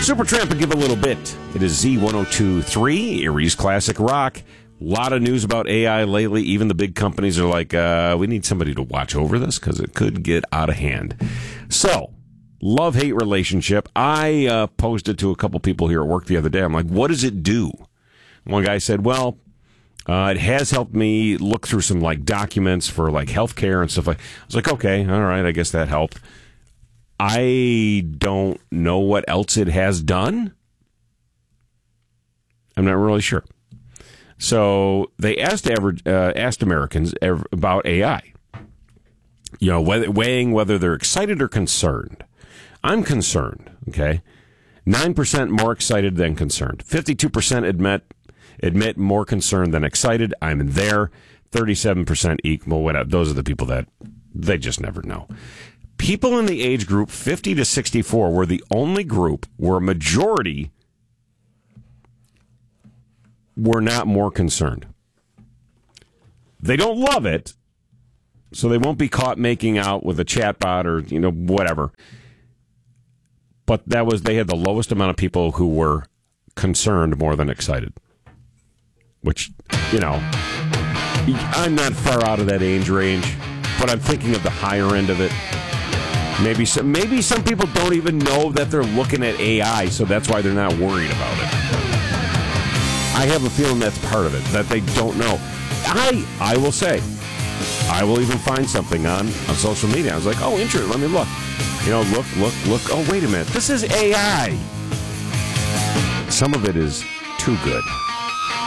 Supertramp and give a little bit. It is Z102.3, Erie's Classic Rock. A lot of news about AI lately. Even the big companies are like, we need somebody to watch over this because it could get out of hand. So, love-hate relationship. I posted to a couple people here at work the other day. I'm like, what does it do? One guy said, well, it has helped me look through some like documents for like healthcare and stuff like. I was like, okay, all right, I guess that helped. I don't know what else it has done. I'm not really sure. So they asked Americans about AI. You know, weighing whether they're excited or concerned. I'm concerned. Okay, 9% more excited than concerned. 52% admit more concerned than excited. I'm there. 37% equal. Whatever. Those are the people that they just never know. People in the age group 50 to 64 were the only group where a majority were not more concerned. They don't love it, so they won't be caught making out with a chatbot or, you know, whatever. But they had the lowest amount of people who were concerned more than excited. Which, you know, I'm not far out of that age range, but I'm thinking of the higher end of it. Maybe some people don't even know that they're looking at AI, so that's why they're not worried about it. I have a feeling that's part of it, that they don't know. I will say, I will even find something on social media. I was like, oh, interesting, let me look. You know, look. Oh, wait a minute. This is AI. Some of it is too good.